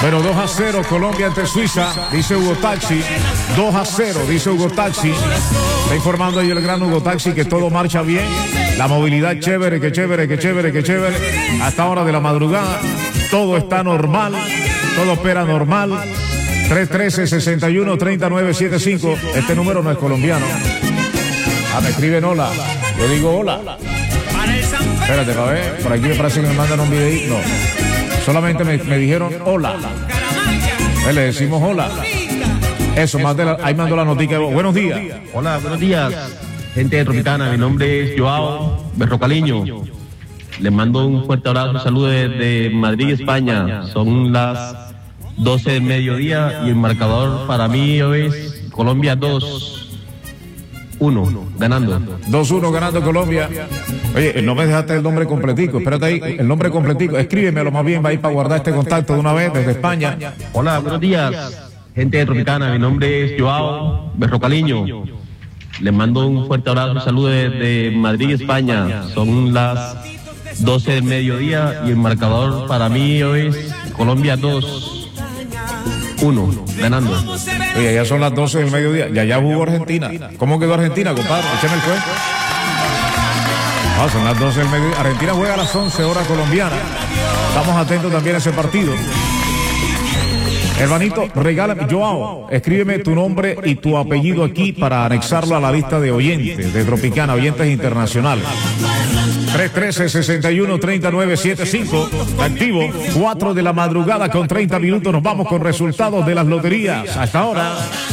Bueno, 2-0 Colombia ante Suiza, dice Hugo Taxi. 2-0, dice Hugo Taxi. Está informando ahí el gran Hugo Taxi que todo marcha bien. La movilidad chévere, que chévere, que chévere, que chévere. Hasta hora de la madrugada, todo está normal, todo opera normal. 313-61-3975. Este número no es colombiano. Me escriben hola. Yo digo hola. Espérate, para ver. Por aquí me parece que me mandan un videito. No. Solamente me dijeron hola. Le decimos hola. Eso, ahí mandó la noticia. Buenos días. Hola, buenos días, gente de Tropicana. Mi nombre es Joao Berrocaliño. Les mando un fuerte abrazo, un saludo desde Madrid, España. Son las 12 del mediodía y el marcador para mí hoy es Colombia 2-1, ganando. 2-1 ganando Colombia. Oye, no me dejaste el nombre completico. Espérate ahí, el nombre completico. Escríbemelo más bien, va a ir para guardar este contacto de una vez desde España. Hola, buenos días, gente de Tropicana. Mi nombre es Joao Berrocaliño. Les mando un fuerte abrazo, un saludo desde Madrid, España. Son las 12 del mediodía y el marcador para mí hoy es Colombia 2-1, ganando. Oye, ya son las 12 del mediodía. Ya jugó Argentina. ¿Cómo quedó Argentina, compadre? Échame el cuento. Son las 12 del mediodía. Argentina juega a las 11 horas colombiana. Estamos atentos también a ese partido. Hermanito, regálame, Joao, escríbeme tu nombre y tu apellido aquí para anexarlo a la lista de oyentes de Tropicana, oyentes internacionales. 313-61-3975, activo, 4 de la madrugada con 30 minutos, nos vamos con resultados de las loterías. Hasta ahora.